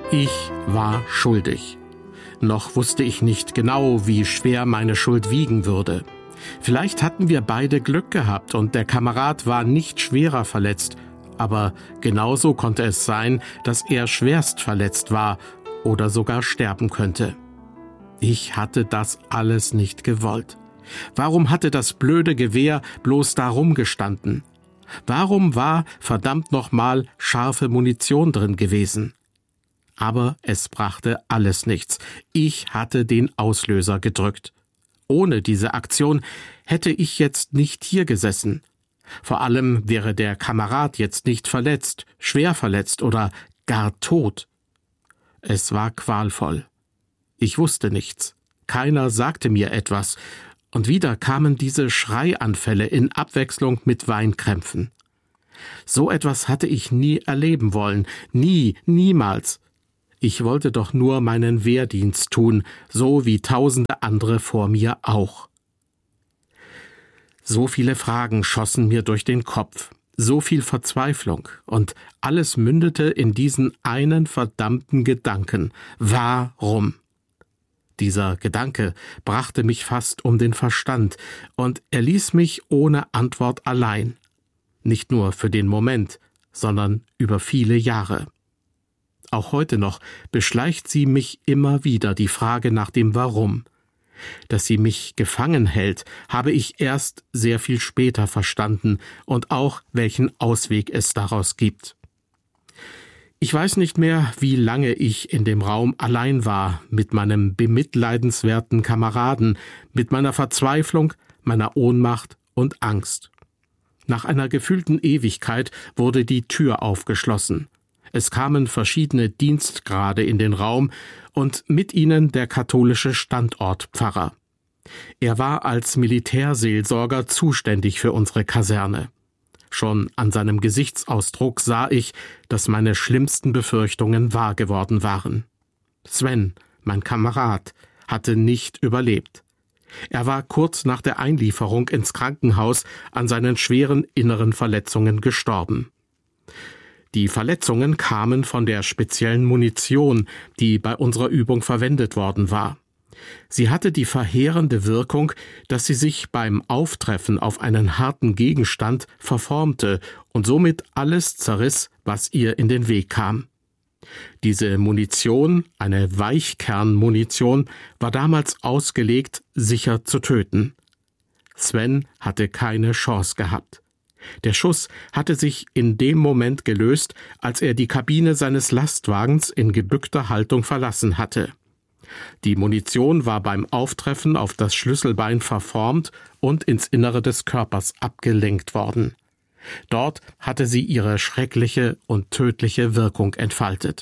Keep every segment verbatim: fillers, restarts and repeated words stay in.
Ich war schuldig. Noch wusste ich nicht genau, wie schwer meine Schuld wiegen würde. Vielleicht hatten wir beide Glück gehabt und der Kamerad war nicht schwerer verletzt, aber genauso konnte es sein, dass er schwerst verletzt war oder sogar sterben könnte. Ich hatte das alles nicht gewollt. Warum hatte das blöde Gewehr bloß da rumgestanden? Warum war verdammt nochmal scharfe Munition drin gewesen? Aber es brachte alles nichts. Ich hatte den Auslöser gedrückt. Ohne diese Aktion hätte ich jetzt nicht hier gesessen. Vor allem wäre der Kamerad jetzt nicht verletzt, schwer verletzt oder gar tot. Es war qualvoll. Ich wusste nichts. Keiner sagte mir etwas. Und wieder kamen diese Schreianfälle in Abwechslung mit Weinkrämpfen. So etwas hatte ich nie erleben wollen. Nie, niemals. Ich wollte doch nur meinen Wehrdienst tun, so wie tausende andere vor mir auch. So viele Fragen schossen mir durch den Kopf, so viel Verzweiflung, und alles mündete in diesen einen verdammten Gedanken. Warum? Dieser Gedanke brachte mich fast um den Verstand, und er ließ mich ohne Antwort allein. Nicht nur für den Moment, sondern über viele Jahre. Auch heute noch beschleicht sie mich immer wieder, die Frage nach dem Warum. Dass sie mich gefangen hält, habe ich erst sehr viel später verstanden und auch, welchen Ausweg es daraus gibt. Ich weiß nicht mehr, wie lange ich in dem Raum allein war, mit meinem bemitleidenswerten Kameraden, mit meiner Verzweiflung, meiner Ohnmacht und Angst. Nach einer gefühlten Ewigkeit wurde die Tür aufgeschlossen. Es kamen verschiedene Dienstgrade in den Raum und mit ihnen der katholische Standortpfarrer. Er war als Militärseelsorger zuständig für unsere Kaserne. Schon an seinem Gesichtsausdruck sah ich, dass meine schlimmsten Befürchtungen wahr geworden waren. Sven, mein Kamerad, hatte nicht überlebt. Er war kurz nach der Einlieferung ins Krankenhaus an seinen schweren inneren Verletzungen gestorben. Die Verletzungen kamen von der speziellen Munition, die bei unserer Übung verwendet worden war. Sie hatte die verheerende Wirkung, dass sie sich beim Auftreffen auf einen harten Gegenstand verformte und somit alles zerriss, was ihr in den Weg kam. Diese Munition, eine Weichkernmunition, war damals ausgelegt, sicher zu töten. Sven hatte keine Chance gehabt. Der Schuss hatte sich in dem Moment gelöst, als er die Kabine seines Lastwagens in gebückter Haltung verlassen hatte. Die Munition war beim Auftreffen auf das Schlüsselbein verformt und ins Innere des Körpers abgelenkt worden. Dort hatte sie ihre schreckliche und tödliche Wirkung entfaltet.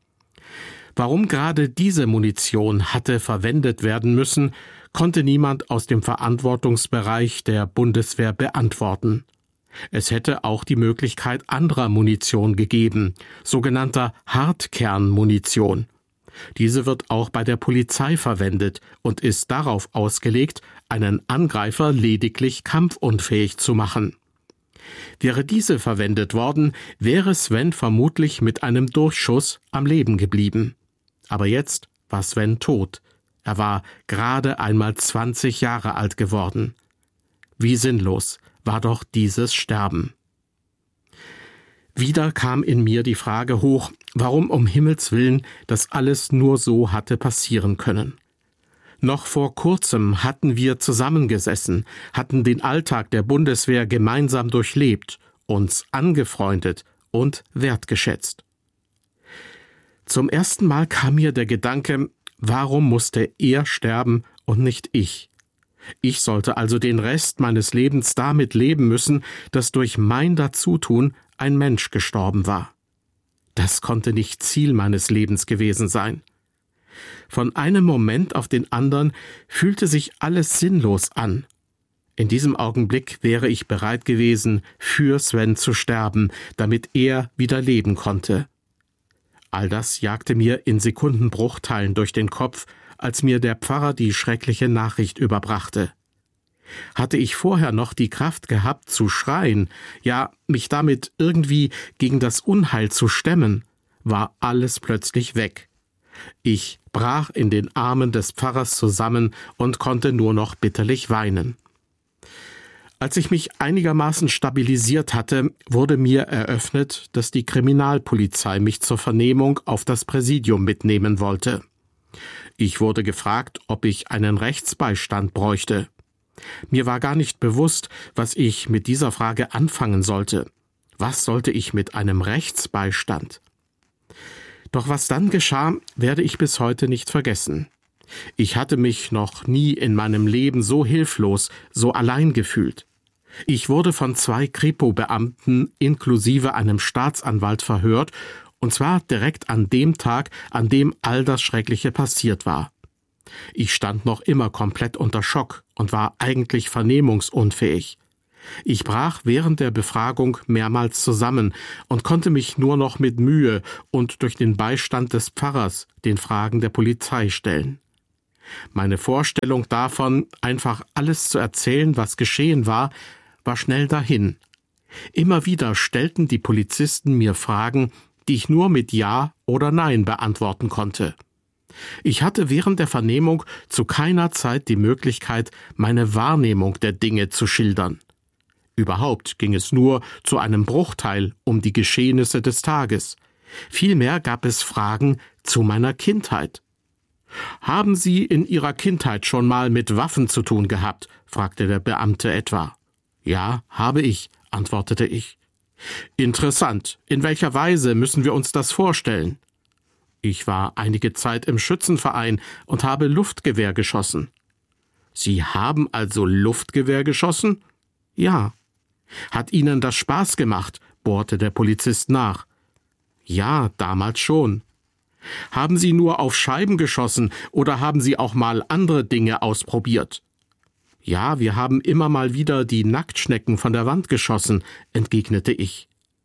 Warum gerade diese Munition hatte verwendet werden müssen, konnte niemand aus dem Verantwortungsbereich der Bundeswehr beantworten. Es hätte auch die Möglichkeit anderer Munition gegeben, sogenannter Hartkernmunition. Diese wird auch bei der Polizei verwendet und ist darauf ausgelegt, einen Angreifer lediglich kampfunfähig zu machen. Wäre diese verwendet worden, wäre Sven vermutlich mit einem Durchschuss am Leben geblieben. Aber jetzt war Sven tot. Er war gerade einmal zwanzig Jahre alt geworden. Wie sinnlos war doch dieses Sterben. Wieder kam in mir die Frage hoch, warum um Himmels willen das alles nur so hatte passieren können. Noch vor kurzem hatten wir zusammengesessen, hatten den Alltag der Bundeswehr gemeinsam durchlebt, uns angefreundet und wertgeschätzt. Zum ersten Mal kam mir der Gedanke, warum musste er sterben und nicht ich? Ich sollte also den Rest meines Lebens damit leben müssen, dass durch mein Dazutun ein Mensch gestorben war. Das konnte nicht Ziel meines Lebens gewesen sein. Von einem Moment auf den anderen fühlte sich alles sinnlos an. In diesem Augenblick wäre ich bereit gewesen, für Sven zu sterben, damit er wieder leben konnte. All das jagte mir in Sekundenbruchteilen durch den Kopf, als mir der Pfarrer die schreckliche Nachricht überbrachte. Hatte ich vorher noch die Kraft gehabt zu schreien, ja, mich damit irgendwie gegen das Unheil zu stemmen, war alles plötzlich weg. Ich brach in den Armen des Pfarrers zusammen und konnte nur noch bitterlich weinen. Als ich mich einigermaßen stabilisiert hatte, wurde mir eröffnet, dass die Kriminalpolizei mich zur Vernehmung auf das Präsidium mitnehmen wollte. Ich wurde gefragt, ob ich einen Rechtsbeistand bräuchte. Mir war gar nicht bewusst, was ich mit dieser Frage anfangen sollte. Was sollte ich mit einem Rechtsbeistand? Doch was dann geschah, werde ich bis heute nicht vergessen. Ich hatte mich noch nie in meinem Leben so hilflos, so allein gefühlt. Ich wurde von zwei Kripo-Beamten inklusive einem Staatsanwalt verhört, und zwar direkt an dem Tag, an dem all das Schreckliche passiert war. Ich stand noch immer komplett unter Schock und war eigentlich vernehmungsunfähig. Ich brach während der Befragung mehrmals zusammen und konnte mich nur noch mit Mühe und durch den Beistand des Pfarrers den Fragen der Polizei stellen. Meine Vorstellung davon, einfach alles zu erzählen, was geschehen war, war schnell dahin. Immer wieder stellten die Polizisten mir Fragen, die ich nur mit Ja oder Nein beantworten konnte. Ich hatte während der Vernehmung zu keiner Zeit die Möglichkeit, meine Wahrnehmung der Dinge zu schildern. Überhaupt ging es nur zu einem Bruchteil um die Geschehnisse des Tages. Vielmehr gab es Fragen zu meiner Kindheit. »Haben Sie in Ihrer Kindheit schon mal mit Waffen zu tun gehabt?« fragte der Beamte etwa. »Ja, habe ich«, antwortete ich. »Interessant. In welcher Weise müssen wir uns das vorstellen?« »Ich war einige Zeit im Schützenverein und habe Luftgewehr geschossen.« »Sie haben also Luftgewehr geschossen?« »Ja.« »Hat Ihnen das Spaß gemacht?« bohrte der Polizist nach. »Ja, damals schon.« »Haben Sie nur auf Scheiben geschossen oder haben Sie auch mal andere Dinge ausprobiert?« »Ja, wir haben immer mal wieder die Nacktschnecken von der Wand geschossen«, entgegnete ich.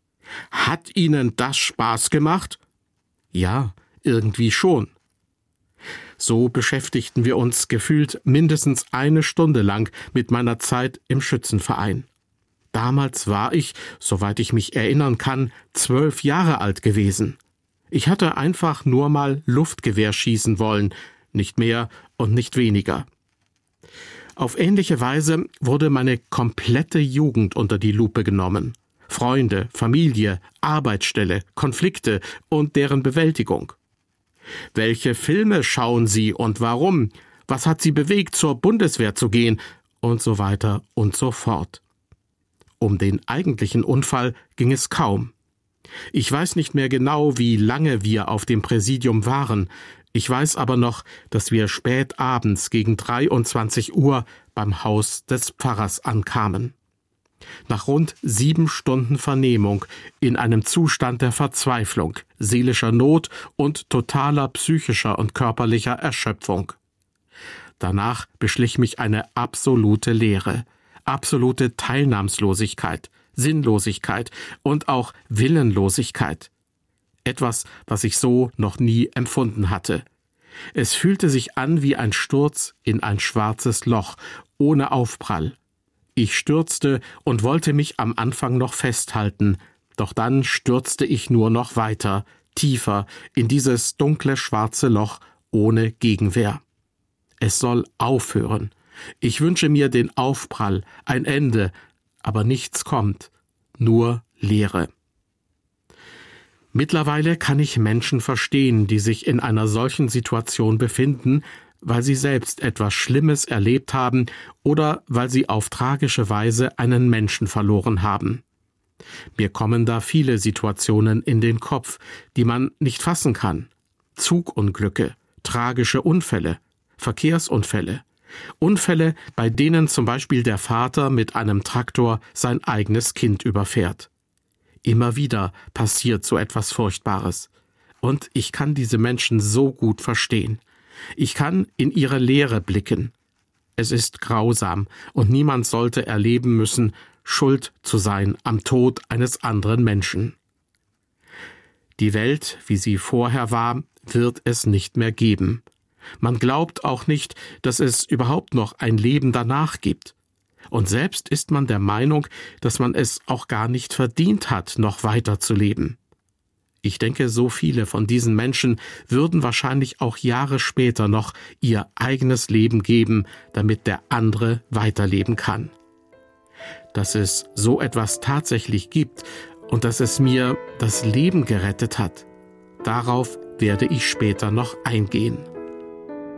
»Hat Ihnen das Spaß gemacht?« »Ja, irgendwie schon.« So beschäftigten wir uns gefühlt mindestens eine Stunde lang mit meiner Zeit im Schützenverein. Damals war ich, soweit ich mich erinnern kann, zwölf Jahre alt gewesen. Ich hatte einfach nur mal Luftgewehr schießen wollen, nicht mehr und nicht weniger. Auf ähnliche Weise wurde meine komplette Jugend unter die Lupe genommen. Freunde, Familie, Arbeitsstelle, Konflikte und deren Bewältigung. Welche Filme schauen Sie und warum? Was hat Sie bewegt, zur Bundeswehr zu gehen? Und so weiter und so fort. Um den eigentlichen Unfall ging es kaum. Ich weiß nicht mehr genau, wie lange wir auf dem Präsidium waren. Ich weiß aber noch, dass wir spät abends gegen dreiundzwanzig Uhr beim Haus des Pfarrers ankamen. Nach rund sieben Stunden Vernehmung, in einem Zustand der Verzweiflung, seelischer Not und totaler psychischer und körperlicher Erschöpfung. Danach beschlich mich eine absolute Leere, absolute Teilnahmslosigkeit, Sinnlosigkeit und auch Willenlosigkeit. Etwas, was ich so noch nie empfunden hatte. Es fühlte sich an wie ein Sturz in ein schwarzes Loch, ohne Aufprall. Ich stürzte und wollte mich am Anfang noch festhalten, doch dann stürzte ich nur noch weiter, tiefer, in dieses dunkle schwarze Loch ohne Gegenwehr. Es soll aufhören. Ich wünsche mir den Aufprall, ein Ende, aber nichts kommt, nur Leere. Mittlerweile kann ich Menschen verstehen, die sich in einer solchen Situation befinden, weil sie selbst etwas Schlimmes erlebt haben oder weil sie auf tragische Weise einen Menschen verloren haben. Mir kommen da viele Situationen in den Kopf, die man nicht fassen kann. Zugunglücke, tragische Unfälle, Verkehrsunfälle, Unfälle, bei denen zum Beispiel der Vater mit einem Traktor sein eigenes Kind überfährt. Immer wieder passiert so etwas Furchtbares. Und ich kann diese Menschen so gut verstehen. Ich kann in ihre Leere blicken. Es ist grausam und niemand sollte erleben müssen, schuld zu sein am Tod eines anderen Menschen. Die Welt, wie sie vorher war, wird es nicht mehr geben. Man glaubt auch nicht, dass es überhaupt noch ein Leben danach gibt. Und selbst ist man der Meinung, dass man es auch gar nicht verdient hat, noch weiter zu leben. Ich denke, so viele von diesen Menschen würden wahrscheinlich auch Jahre später noch ihr eigenes Leben geben, damit der andere weiterleben kann. Dass es so etwas tatsächlich gibt und dass es mir das Leben gerettet hat, darauf werde ich später noch eingehen.